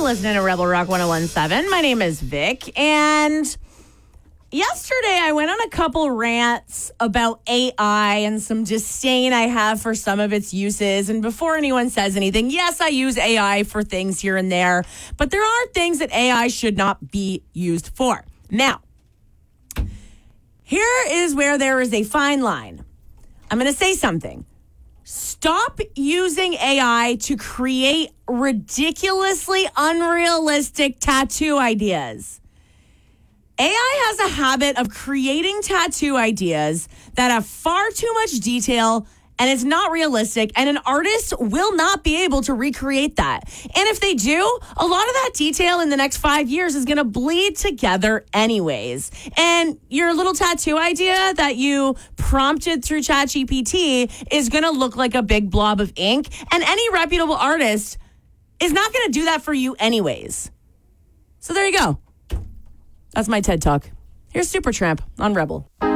listening to Rebel Rock 101.7. My name is Vic, and yesterday I went on a couple rants about AI and some disdain I have for some of its uses. And before anyone says anything, yes, I use AI for things here and there, but there are things that AI should not be used for. Now, here is where there is a fine line. I'm going to say something. Stop using AI to create ridiculously unrealistic tattoo ideas. AI has a habit of creating tattoo ideas that have far too much detail and it's not realistic, and an artist will not be able to recreate that. And if they do, a lot of that detail in the next 5 years is going to bleed together anyways. And your little tattoo idea that you prompted through ChatGPT is going to look like a big blob of ink, and any reputable artist is not going to do that for you anyways. So there you go. That's my TED Talk. Here's Supertramp on Rebel.